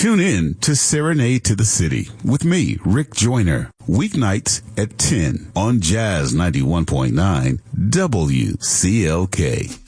Tune in to Serenade to the City with me, Rick Joyner, weeknights at 10 on Jazz 91.9 WCLK.